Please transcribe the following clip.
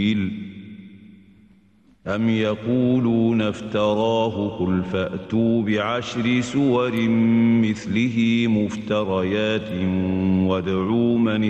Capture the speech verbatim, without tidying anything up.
أم يقولون افتراه قل فأتوا بعشر سور مثله مفتريات وادعوا من